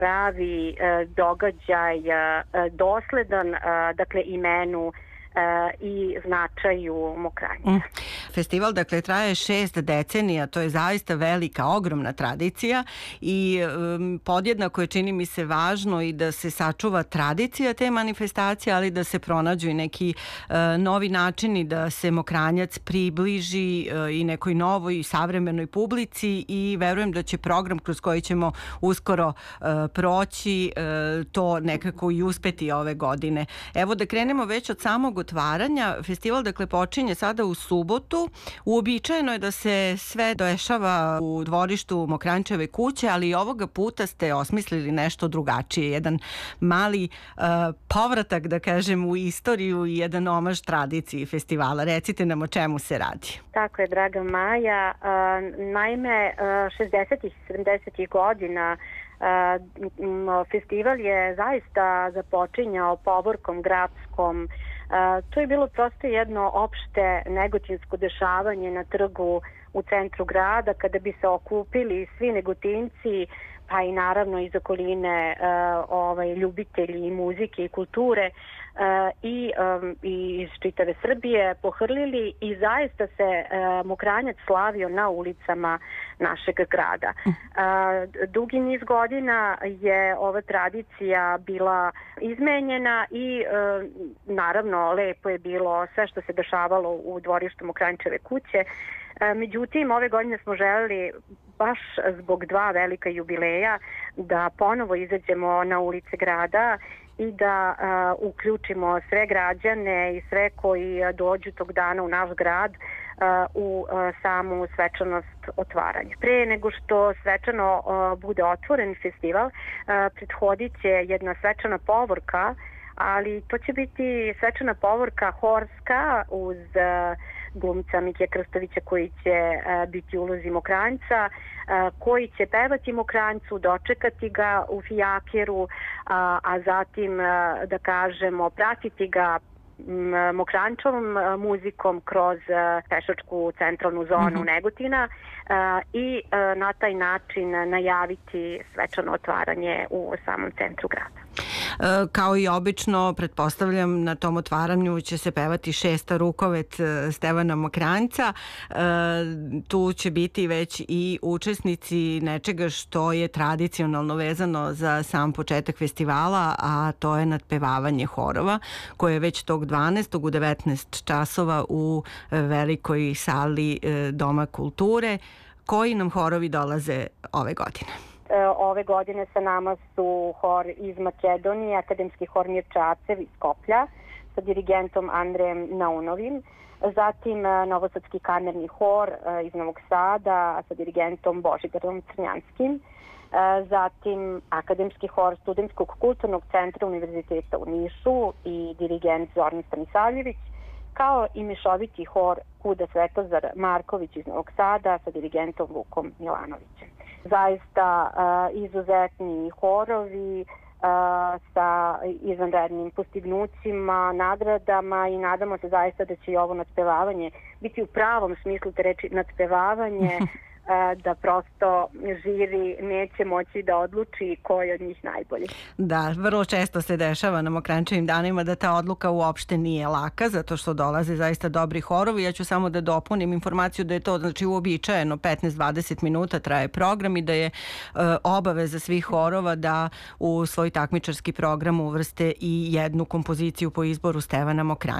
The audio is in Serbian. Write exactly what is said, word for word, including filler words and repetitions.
pravi događaj dosledan, dakle, imenu i značaju Mokranjca. Mm. Festival, dakle, traje šest decenija, to je zaista velika, ogromna tradicija i um, podjednako je, čini mi se, važno i da se sačuva tradicija te manifestacije, ali da se pronađu i neki uh, novi načini da se Mokranjac približi uh, i nekoj novoj i savremenoj publici i verujem da će program kroz koji ćemo uskoro uh, proći uh, to nekako i uspeti ove godine. Evo da krenemo već od samog otvaranja. Festival, dakle, počinje sada u subotu. Uobičajeno je da se sve dešava u dvorištu Mokranjčeve kuće, ali i ovoga puta ste osmislili nešto drugačije. Jedan mali uh, povratak, da kažem, u istoriju i jedan omaž tradiciji festivala. Recite nam o čemu se radi. Tako je, draga Maja. Uh, naime, uh, šezdesetih i sedamdesetih godina uh, festival je zaista započinjao povorkom gradskom. Uh, to je bilo prosto jedno opšte negotinsko dešavanje na trgu u centru grada, kada bi se okupili svi Negotinci, pa i naravno iz okoline uh, ovaj, ljubitelji muzike i kulture uh, i, um, i iz čitave Srbije pohrlili i zaista se uh, Mokranjac slavio na ulicama našeg grada. Uh, dugi niz godina je ova tradicija bila izmenjena i uh, naravno lepo je bilo sve što se dešavalo u dvorištu Mokranjčeve kuće. Međutim, ove godine smo želeli baš zbog dva velika jubileja da ponovo izađemo na ulice grada i da uh, uključimo sve građane i sve koji dođu tog dana u naš grad uh, u uh, samu svečanost otvaranja. Pre nego što svečano uh, bude otvoren festival, uh, prethodit će jedna svečana povorka, ali to će biti svečana povorka horska uz uh, glumca Mikija Krstovića koji će uh, biti u ulozi Mokranjca, uh, koji će pevati Mokranjcu, dočekati ga u fijakeru, uh, a zatim, uh, da kažemo, pratiti ga Mokranjčovom muzikom kroz pešačku centralnu zonu mm-hmm. Negotina uh, i uh, na taj način najaviti svečano otvaranje u samom centru grada. Kao i obično, pretpostavljam, na tom otvaranju će se pevati Šesta rukovet Stevana Mokranjca. Tu će biti već i učesnici nečega što je tradicionalno vezano za sam početak festivala, a to je nadpevavanje horova, koje je već tog dvanaestog u devetnaest časova u velikoj sali Doma kulture. Koji nam horovi dolaze ove godine? Ove godine sa nama su hor iz Makedonije, Akademski hor Mirčarcev iz Skoplja sa dirigentom Andrejem Naunovim, zatim Novosadski kamerni hor iz Novog Sada sa dirigentom Božidarom Crnjanskim, zatim Akademski hor Studentskog kulturnog centra Univerziteta u Nišu i dirigent Zoran Stanisavljević, kao i mešoviti hor Kuda Svetozar Marković iz Novog Sada sa dirigentom Vukom Milanovićem. Zaista uh, izuzetni horovi uh, sa izvanrednim postignućima, nagradama i nadamo se zaista da će i ovo nadpevavanje biti u pravom smislu te reči nadpevavanje, da prosto žiri neće moći da odluči ko je od njih najbolji. Da, vrlo često se dešava na Mokranjčevim danima da ta odluka uopšte nije laka, zato što dolaze zaista dobri horovi. Ja ću samo da dopunim informaciju da je to, znači, uobičajeno petnaest do dvadeset minuta traje program i da je e, obaveza svih horova da u svoj takmičarski program uvrste i jednu kompoziciju po izboru Stevana Mokranjca.